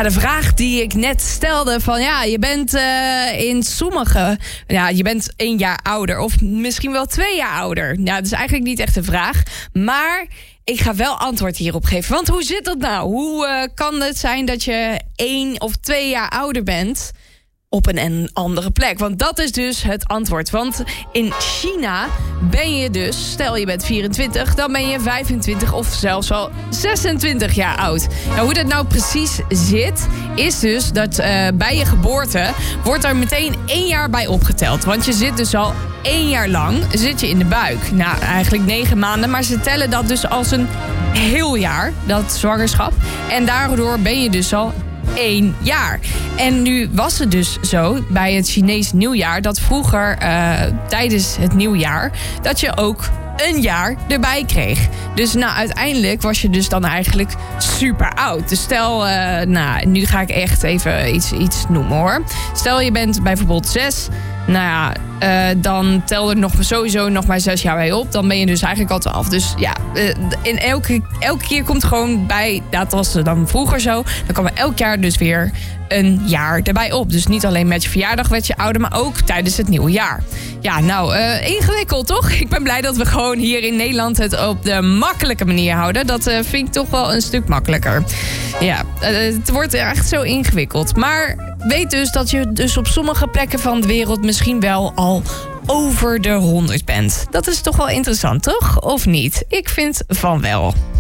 de vraag die ik net stelde van je bent in sommige... je bent 1 jaar ouder of misschien wel 2 jaar ouder. Ja, dat is eigenlijk niet echt een vraag. Maar ik ga wel antwoord hierop geven. Want hoe zit dat nou? Hoe kan het zijn dat je 1 of 2 jaar ouder bent op een andere plek? Want dat is dus het antwoord. Want in China ben je dus, stel je bent 24... dan ben je 25 of zelfs al 26 jaar oud. Nou, hoe dat nou precies zit, is dus dat bij je geboorte wordt er meteen 1 jaar bij opgeteld. Want je zit dus al 1 jaar lang zit je in de buik. Nou, eigenlijk 9 maanden, maar ze tellen dat dus als een heel jaar, dat zwangerschap. En daardoor ben je dus al 1 jaar. En nu was het dus zo bij het Chinees nieuwjaar dat vroeger tijdens het nieuwjaar dat je ook 1 jaar erbij kreeg. Dus uiteindelijk was je dus dan eigenlijk super oud. Dus stel, nu ga ik echt even iets noemen hoor. Stel je bent bijvoorbeeld 6. Dan tel er sowieso nog maar 6 jaar bij op. Dan ben je dus eigenlijk al 12. Dus in elke keer komt gewoon bij, dat was dan vroeger zo, dan kwam er elk jaar dus weer 1 jaar erbij op. Dus niet alleen met je verjaardag werd je ouder, maar ook tijdens het nieuwe jaar. Ja, ingewikkeld toch? Ik ben blij dat we gewoon hier in Nederland het op de makkelijke manier houden. Dat vind ik toch wel een stuk makkelijker. Ja, het wordt echt zo ingewikkeld. Maar weet dus dat je dus op sommige plekken van de wereld misschien wel al over de 100 bent. Dat is toch wel interessant, toch? Of niet? Ik vind van wel.